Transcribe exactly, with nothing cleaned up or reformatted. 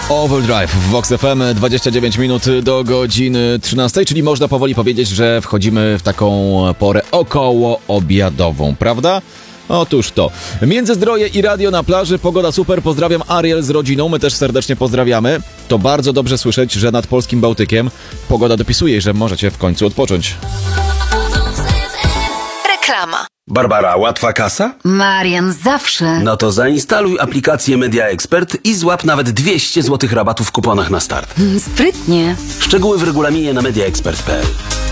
Overdrive w Vox F M, dwadzieścia dziewięć minut do godziny trzynastej, czyli można powoli powiedzieć, że wchodzimy w taką porę około obiadową, prawda? Otóż to. Międzyzdroje i radio na plaży, pogoda super, pozdrawiam Ariel z rodziną, my też serdecznie pozdrawiamy. To bardzo dobrze słyszeć, że nad polskim Bałtykiem pogoda dopisuje, że możecie w końcu odpocząć. Reklama. Barbara, łatwa kasa? Marian, zawsze. No to zainstaluj aplikację Media Expert i złap nawet dwieście złotych rabatu w kuponach na start. Sprytnie. Szczegóły w regulaminie na mediaexpert kropka p l.